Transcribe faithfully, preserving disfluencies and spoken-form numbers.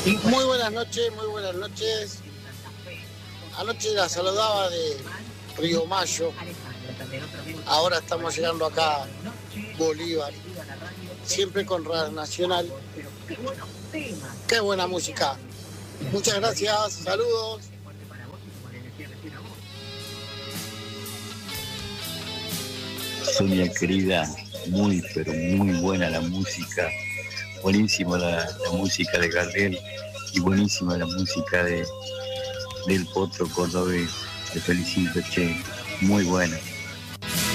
Muy buenas noches, muy buenas noches. Anoche la saludaba de Río Mayo. Ahora estamos llegando acá, Bolívar. Siempre con Radio Nacional. Qué buena música. Muchas gracias, saludos. Sonia querida, muy pero muy buena la música, buenísima la, la música de Gardel y buenísima la música de del Potro Cordobés. Te felicito, che, muy buena.